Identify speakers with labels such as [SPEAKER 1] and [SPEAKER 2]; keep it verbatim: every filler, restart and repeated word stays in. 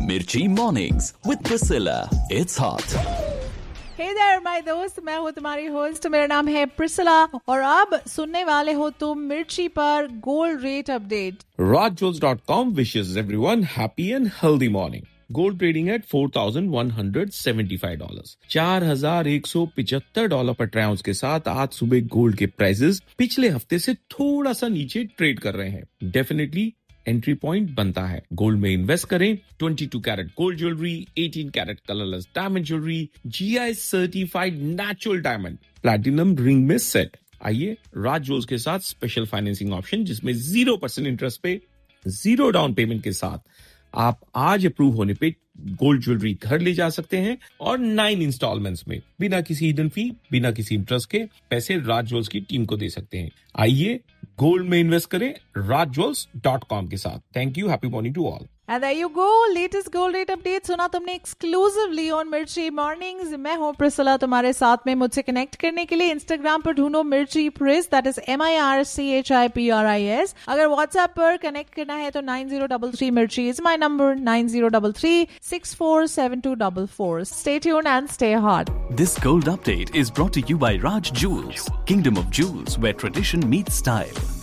[SPEAKER 1] Mirchi Mornings with Priscilla. It's hot.
[SPEAKER 2] Hey there, my दोस्त, मैं हूँ तुम्हारी होस्ट. मेरा नाम है प्रिसिला और अब सुनने वाले हो तुम मिर्ची पर gold rate update.
[SPEAKER 3] raj jewels dot com wishes everyone happy and healthy morning. Gold trading at four thousand one hundred seventy-five dollars. चार हजार एक सौ पचहत्तर डॉलर पर ट्राउंस के साथ आज सुबह गोल्ड के प्राइसेस पिछले हफ्ते से थोड़ा सा नीचे ट्रेड कर रहे हैं. डेफिनेटली एंट्री पॉइंट बनता है. गोल्ड में इन्वेस्ट करें. बाईस कैरेट गोल्ड ज्वेलरी, अठारह carat colourless diamond jewellery, GI certified natural diamond, platinum ring में सेट. आइए राज ज्वेल्स के साथ स्पेशल फाइनेंसिंग ऑप्शन जिसमें जीरो परसेंट इंटरेस्ट पे जीरो डाउन पेमेंट के साथ आप आज अप्रूव होने पे गोल्ड ज्वेलरी घर ले जा सकते हैं और नाइन इंस्टॉलमेंट्स में बिना किसी हिडन फी, बिना किसी इंटरेस्ट के पैसे राज ज्वेल्स की टीम को दे सकते हैं. आइए गोल्ड में इन्वेस्ट करें raj jewels dot com के साथ. Thank you. Happy morning to all.
[SPEAKER 2] And there you go, latest gold rate update सुना तुमने exclusively on मिर्ची मॉर्निंग्स. मैं हूँ प्रिसिला तुम्हारे साथ में. मुझसे कनेक्ट करने के लिए इंस्टाग्राम पर ढूंढो मिर्ची प्रिस, that is M I R C H I P R I S. अगर व्हाट्सएप पर कनेक्ट करना है तो नाइन जीरो थ्री थ्री मिर्ची is my number, nine zero three three six four seven to four four. Stay tuned and stay hot.
[SPEAKER 1] This gold update is brought to you by Raj Jewels, Kingdom of Jewels, where tradition meets style.